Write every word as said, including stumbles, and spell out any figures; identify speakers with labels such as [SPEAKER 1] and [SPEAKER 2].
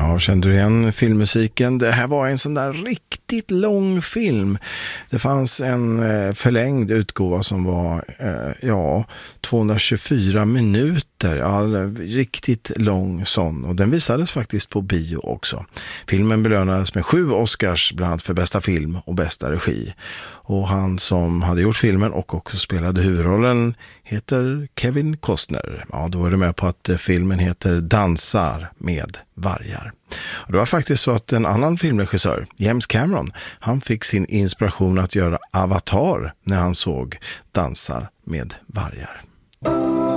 [SPEAKER 1] Ja, kände du igen filmmusiken? Det här var en sån där riktigt lång film. Det fanns en förlängd utgåva som var ja, tvåhundratjugofyra minuter. Ja, riktigt lång sån. Och den visades faktiskt på bio också. Filmen belönades med sju Oscars, bland annat för bästa film och bästa regi. Och han som hade gjort filmen och också spelade huvudrollen heter Kevin Costner. Ja, då är det med på att filmen heter Dansar med vargar. Och det var faktiskt så att en annan filmregissör, James Cameron, han fick sin inspiration att göra Avatar när han såg Dansar med vargar.